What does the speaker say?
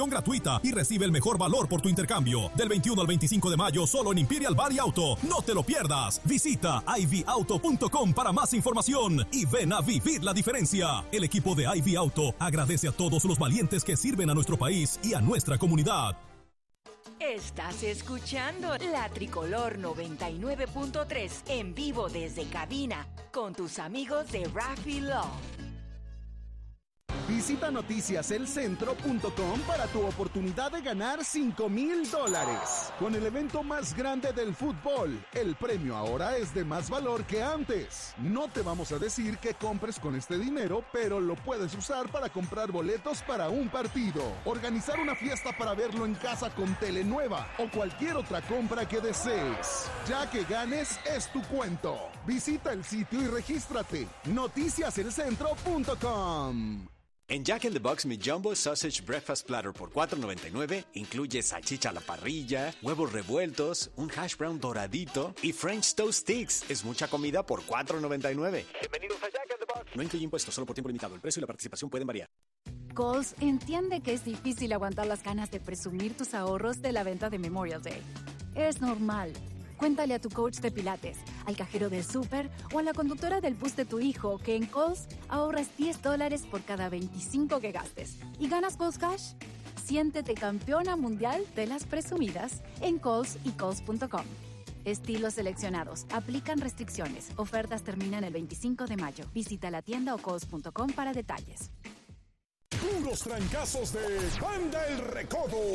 gratuita y recibe el mejor valor por tu intercambio. Del 21 al 25 de mayo solo en Imperial Bar y Auto. No te lo pierdas. Visita ivyauto.com para más información y ven a vivir la diferencia. El equipo de Ivy Auto agradece a todos los valientes que sirven a nuestro país y a nuestra comunidad. Estás escuchando La Tricolor 99.3 en vivo desde cabina con tus amigos de Raffy Love. Visita noticiaselcentro.com para tu oportunidad de ganar $5,000. Con el evento más grande del fútbol, el premio ahora es de más valor que antes. No te vamos a decir que compres con este dinero, pero lo puedes usar para comprar boletos para un partido, organizar una fiesta para verlo en casa con tele nueva o cualquier otra compra que desees. Ya que ganes, es tu cuento. Visita el sitio y regístrate. noticiaselcentro.com. En Jack in the Box, mi Jumbo Sausage Breakfast Platter por $4.99 incluye salchicha a la parrilla, huevos revueltos, un hash brown doradito y French Toast Sticks. Es mucha comida por $4.99. Bienvenidos a Jack in the Box. No incluye impuestos, solo por tiempo limitado. El precio y la participación pueden variar. Kohl's entiende que es difícil aguantar las ganas de presumir tus ahorros de la venta de Memorial Day. Es normal. Cuéntale a tu coach de pilates, al cajero del súper o a la conductora del bus de tu hijo que en Kohl's ahorras $10 por cada 25 que gastes. ¿Y ganas Kohl's Cash? Siéntete campeona mundial de las presumidas en Kohl's y Kohl's.com. Estilos seleccionados. Aplican restricciones. Ofertas terminan el 25 de mayo. Visita la tienda o Kohl's.com para detalles. Puros trancazos de Banda El Recodo.